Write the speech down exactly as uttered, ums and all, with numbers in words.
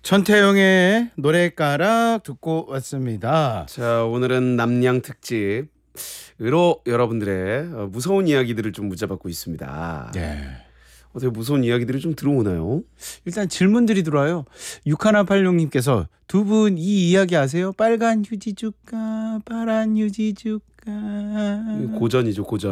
전태용의 노래가락 듣고 왔습니다. 자, 오늘은 남양 특집으로 여러분들의 어, 무서운 이야기들을 좀 문자받고 있습니다. 네. 어떻게 무서운 이야기들이 좀 들어오나요? 일단 질문들이 들어와요. 육하나팔육님께서 두 분 이 이야기 아세요? 빨간 휴지 줄까? 파란 휴지 줄까? 고전이죠, 고전.